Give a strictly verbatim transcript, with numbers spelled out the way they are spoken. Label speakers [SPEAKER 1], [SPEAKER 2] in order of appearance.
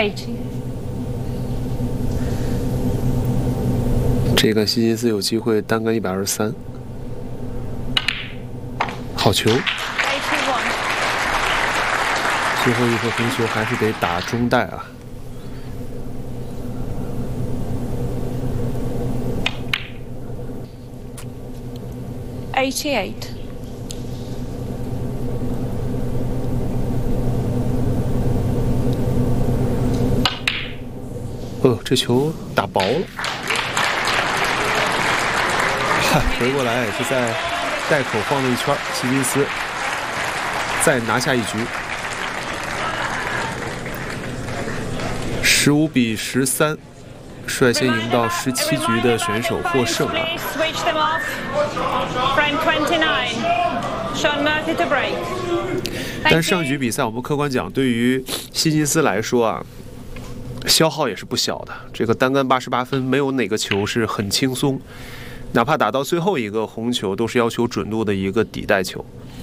[SPEAKER 1] eighty。
[SPEAKER 2] 这个希金斯有机会单杆一百二十三，好球！最后一颗红球还是得打中带啊。
[SPEAKER 1] eighty-eight。
[SPEAKER 2] 哦，这球打薄了，回过来也是在袋口晃了一圈，希金斯再拿下一局，十五比十三，率先赢到十七局的选手获胜啊。 但上局比赛我们客观讲，对于希金斯来说啊，消耗也是不小的。这个单杆八十八分，没有哪个球是很轻松，哪怕打到最后一个红球，都是要求准度的一个底带球。